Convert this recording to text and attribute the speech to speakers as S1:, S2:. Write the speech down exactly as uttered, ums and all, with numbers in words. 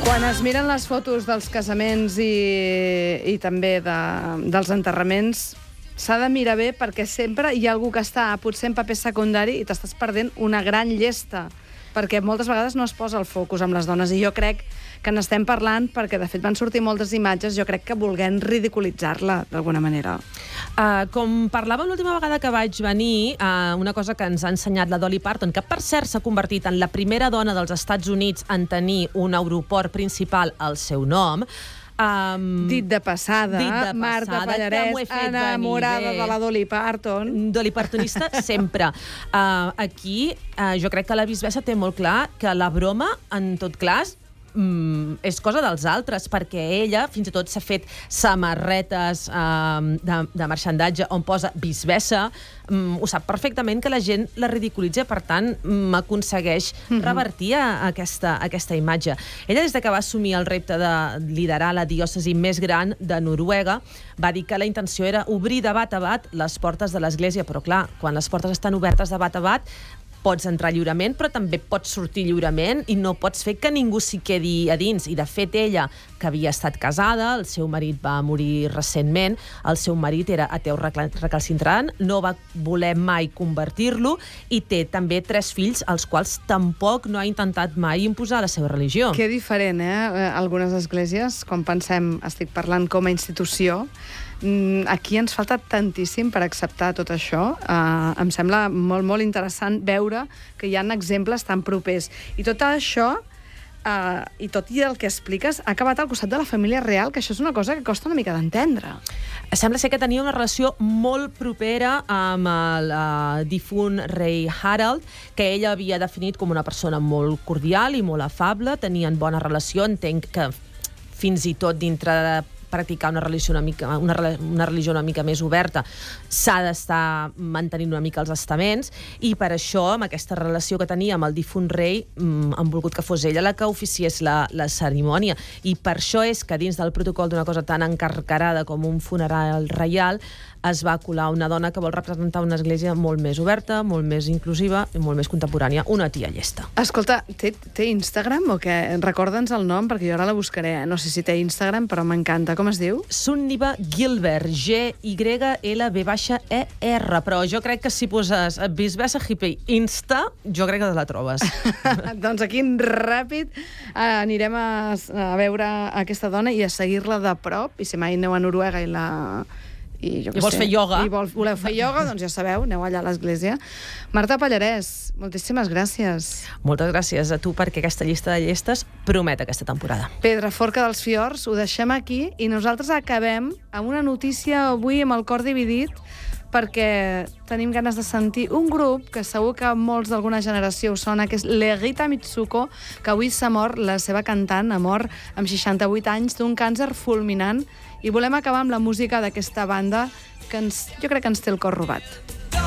S1: Quan es miren les fotos dels casaments i, i també de, dels enterraments, s'ha de mirar bé perquè sempre hi ha algú que està potser en paper secundari i t'estàs perdent una gran llesta, perquè moltes vegades no es posa el focus amb les dones, i jo crec que n'estem parlant perquè, de fet, van sortir moltes imatges, jo crec que volguem ridiculitzar-la d'alguna manera.
S2: Uh, com parlàvem l'última vegada que vaig venir, uh, una cosa que ens ha ensenyat la Dolly Parton, que per cert s'ha convertit en la primera dona dels Estats Units en tenir un aeroport principal al seu nom. Um,
S1: dit de passada,
S2: dit de
S1: Marta
S2: passada,
S1: Pallarès, enamorada de la Dolly Parton.
S2: Dolly Partonista sempre. Uh, aquí, uh, jo crec que la bisbessa té molt clar que la broma, en tot cas, Mm, és cosa dels altres, perquè ella fins i tot s'ha fet samarretes um, de, de marxandatge on posa bisbessa. Mm, ho sap perfectament que la gent la ridiculitza, per tant mm, aconsegueix mm-hmm. revertir aquesta, aquesta imatge. Ella, des de que va assumir el repte de liderar la diòcesi més gran de Noruega, va dir que la intenció era obrir de bat a bat les portes de l'església, però clar, quan les portes estan obertes de bat a bat, pots entrar lliurement, però també pots sortir lliurement i no pots fer que ningú s'hi quedi a dins. I, de fet, ella, que havia estat casada, el seu marit va morir recentment, el seu marit era ateu recalcitrant, no va voler mai convertir-lo i té també tres fills, als quals tampoc no ha intentat mai imposar la seva religió.
S1: Que diferent, eh? Algunes esglésies, quan pensem, estic parlant com a institució, aquí ens falta tantíssim per acceptar tot això. Uh, em sembla molt, molt interessant veure que hi ha exemples tan propers. I tot això, uh, i tot i el que expliques, ha acabat al costat de la família real, que això és una cosa que costa una mica d'entendre.
S2: Sembla ser que tenia una relació molt propera amb el uh, difunt rei Harald, que ella havia definit com una persona molt cordial i molt afable, tenien bona relació, entenc que fins i tot dintre de practicar una religió una mica, una, una religió una mica més oberta, s'ha d'estar mantenint una mica els estaments, i per això, amb aquesta relació que tenia amb el difunt rei, mm, han volgut que fos ella la que oficiés la, la cerimònia. I per això és que dins del protocol d'una cosa tan encarcarada com un funeral reial es va colar una dona que vol representar una església molt més oberta, molt més inclusiva i molt més contemporània, una tia llesta.
S1: Escolta, té, té Instagram o què? Recorda'ns el nom, perquè jo ara la buscaré. No sé si té Instagram, però m'encanta. Com es diu?
S2: Sunniva Gilbert, G Y L B E R, però jo crec que si poses bisbessa hippie Insta, jo crec que la trobes.
S1: Doncs aquí, ràpid, anirem a, a veure aquesta dona i a seguir-la de prop, i si mai aneu a Noruega i la... I, jo
S2: I vols
S1: sé,
S2: fer ioga.
S1: I vol, voleu fer ioga, doncs ja sabeu, aneu allà a l'església. Marta Pallarès, moltíssimes gràcies.
S2: Moltes gràcies a tu, perquè aquesta llista de llestes promet aquesta temporada.
S1: Pedraforca dels Fiords, ho deixem aquí, i nosaltres acabem amb una notícia avui amb el cor dividit, perquè tenim ganes de sentir un grup que segur que molts d'alguna generació us sona, que és Legita Mitsuko, que avui s'ha mort, la seva cantant, ha mort amb seixanta-vuit anys d'un càncer fulminant, i volem acabar amb la música d'aquesta banda que ens, jo crec que ens té el cor robat.